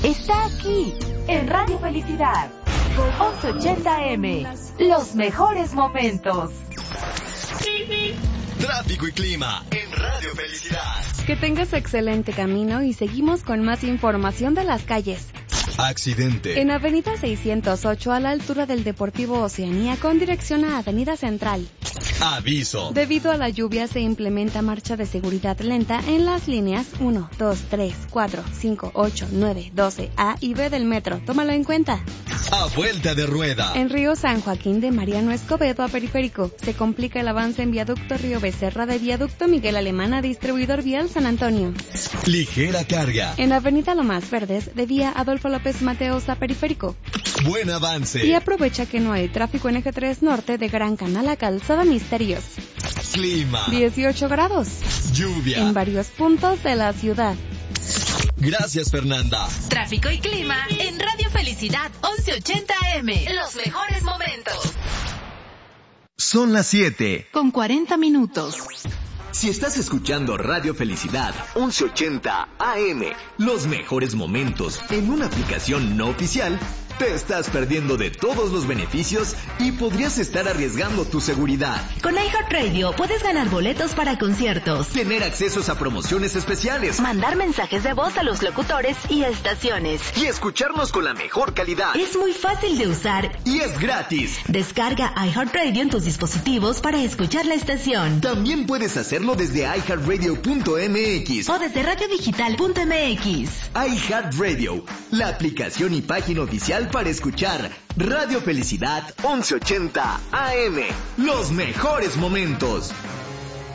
está aquí, en Radio Felicidad. 1180M, los mejores momentos. Tráfico y clima en Radio Felicidad. Que tengas excelente camino y seguimos con más información de las calles. Accidente. En Avenida 608 a la altura del Deportivo Oceanía con dirección a Avenida Central. Aviso. Debido a la lluvia se implementa marcha de seguridad lenta en las líneas 1, 2, 3, 4, 5, 8, 9, 12 A y B del metro. Tómalo en cuenta. A vuelta de rueda. En Río San Joaquín de Mariano Escobedo a Periférico. Se complica el avance en Viaducto Río Becerra de Viaducto Miguel Alemán a Distribuidor Vial San Antonio. Ligera carga. En Avenida Lomas Verdes de vía Adolfo López Mateos a Periférico. Buen avance. Y aprovecha que no hay tráfico en Eje 3 Norte de Gran Canal a Calzada Misterios. Clima. 18 grados. Lluvia. En varios puntos de la ciudad. Gracias, Fernanda. Tráfico y clima en Radio Felicidad 1180M. Los mejores momentos. Son las 7. Con 40 minutos. Si estás escuchando Radio Felicidad 1180 AM, los mejores momentos en una aplicación no oficial, te estás perdiendo de todos los beneficios y podrías estar arriesgando tu seguridad. Con iHeartRadio puedes ganar boletos para conciertos, Tener accesos a promociones especiales mandar mensajes de voz a los locutores y estaciones. y escucharnos con la mejor calidad. Es muy fácil de usar. Y es gratis. Descarga iHeartRadio en tus dispositivos para escuchar la estación. También puedes hacerlo desde iHeartRadio.mx O desde radiodigital.mx. iHeartRadio, la aplicación y página oficial para escuchar Radio Felicidad 1180 AM. Los mejores momentos.